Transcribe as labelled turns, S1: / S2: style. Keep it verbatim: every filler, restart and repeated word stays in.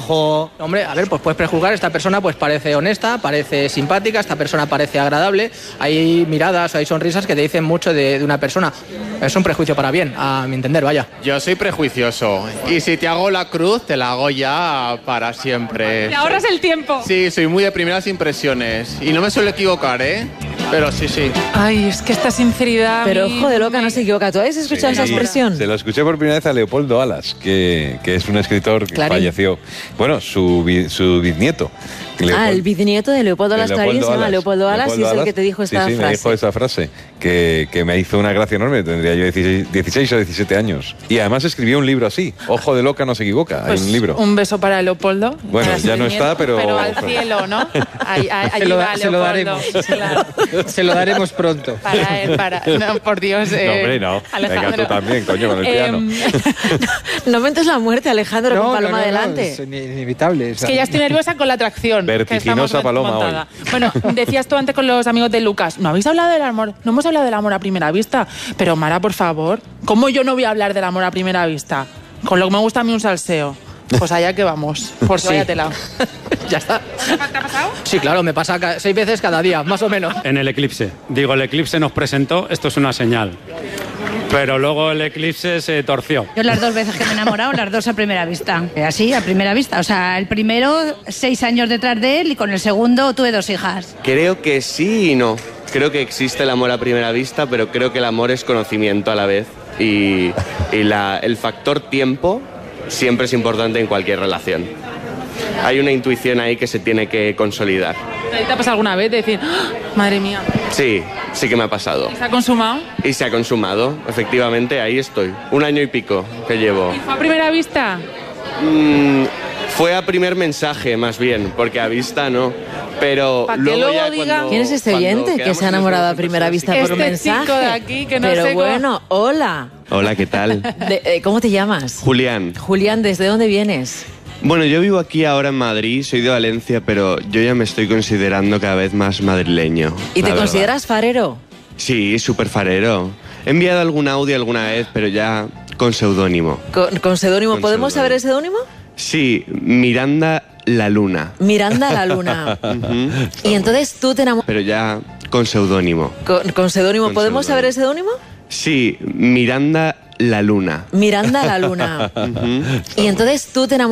S1: trabajo.
S2: Hombre, a ver, pues puedes prejuzgar, esta persona pues parece honesta, parece simpática, esta persona parece agradable, hay miradas, hay sonrisas que te dicen mucho de, de una persona. Es un prejuicio para bien, a mi entender, vaya.
S3: Yo soy prejuicioso y si te hago la cruz, te la hago ya para siempre.
S4: Te ahorras el tiempo.
S3: Sí, soy muy de primeras impresiones y no me suelo equivocar, ¿eh? Pero sí, sí.
S4: Ay, es que esta sinceridad...
S5: Pero
S4: mi...
S5: ojo de loca, no se equivoca. ¿Tú habéis escuchado
S6: Sí,
S5: esa expresión?
S6: Se lo escuché por primera vez a Leopoldo Alas, que, que es un escritor que
S5: Clarín.
S6: falleció. Bueno, su, bi- su bisnieto.
S5: Ah, el bisnieto de Leopoldo Alas Clarín se llama Leopoldo Alas y es el que te dijo esta
S6: sí, sí,
S5: frase.
S6: me dijo esa frase, que, que me hizo una gracia enorme. Tendría yo dieciséis, dieciséis o diecisiete años. Y además escribió un libro así, Ojo de loca no se equivoca,
S4: Pues
S6: hay un libro.
S4: un beso para Leopoldo.
S6: Bueno,
S4: para
S6: ya
S4: su
S6: no
S4: nieto,
S6: está, pero...
S4: Pero al cielo, ¿no? Ahí, ahí,
S1: Se lo,
S4: allí va
S1: se lo
S4: Leopoldo.
S1: daremos.
S4: Claro.
S1: Se lo daremos pronto.
S4: Para él, para... No, por Dios. Eh,
S6: No, hombre, no.
S4: Alejandro.
S6: Venga, tú también, coño, con el
S4: Eh,
S6: piano.
S5: No mentes la muerte, Alejandro, con Paloma
S1: no, no,
S5: delante.
S1: es inevitable.
S4: Es que ya estoy nerviosa con la atracción. que
S6: Vertiginosa
S4: estamos
S6: Paloma
S4: montada. Bueno, decías tú antes con los amigos de Lucas, ¿no habéis hablado del amor? No hemos hablado del amor a primera vista. Pero Mara, por favor, ¿cómo yo no voy a hablar del amor a primera vista? Con lo que me gusta a mí un salseo. Pues allá que vamos, por si
S2: Sí.
S4: vaya tela.
S2: Ya está.
S4: ¿Te ha pasado?
S2: Sí, claro, me pasa ca- seis veces cada día, más o menos.
S7: En el eclipse. Digo, el eclipse nos presentó, esto es una señal. Pero luego el eclipse se torció.
S8: Yo las dos veces que me he enamorado, las dos a primera vista. Así, a primera vista. O sea, el primero, seis años detrás de él y con el segundo tuve dos hijas.
S9: Creo que sí y no. Creo que existe el amor a primera vista, pero creo que el amor es conocimiento a la vez. Y, y la, el factor tiempo siempre es importante en cualquier relación. Hay una intuición ahí que se tiene que consolidar.
S4: ¿Te ha pasado alguna vez de decir, ¡ah! Madre mía,
S9: Sí, sí que me ha pasado.
S4: se ha consumado?
S9: Y se ha consumado, efectivamente, ahí estoy. Un año y pico que llevo.
S4: ¿Y fue a primera vista?
S9: Mm, fue a primer mensaje, más bien, porque a vista no. Pero
S4: Pa' que
S9: luego,
S4: luego
S9: ya
S4: digan-
S9: cuando-
S5: ¿Quién es este
S9: cuando
S5: oyente que
S9: quedamos
S5: se ha
S9: y nos
S5: enamorado a
S9: vemos en
S5: primera
S9: persona,
S5: vista
S9: sí.
S5: por un
S4: Este
S5: mensaje?
S4: chico de aquí, que no
S5: Pero
S4: sé cómo-
S5: bueno, hola.
S9: Hola, ¿qué tal?
S5: De- eh, ¿Cómo te llamas?
S9: Julián.
S5: Julián, ¿desde dónde vienes?
S9: Bueno, yo vivo aquí ahora en Madrid, soy de Valencia, pero yo ya me estoy considerando cada vez más madrileño.
S5: ¿Y
S9: la
S5: te
S9: verdad.
S5: consideras farero?
S9: Sí, súper farero. He enviado algún audio alguna vez, pero ya con seudónimo.
S5: ¿Con, con seudónimo?
S9: Con
S5: ¿Podemos saber el
S9: seudónimo.
S5: seudónimo?
S9: Sí, Miranda la Luna.
S5: Miranda la Luna.
S9: Ujú.
S5: Y entonces tú te enamoras...
S9: Pero ya con seudónimo.
S5: ¿Con, con seudónimo?
S9: Con
S5: ¿Podemos saber el
S9: seudónimo.
S5: seudónimo?
S9: Sí, Miranda la Luna.
S5: Miranda la Luna.
S9: Ujú.
S5: Y entonces tú te enamoras...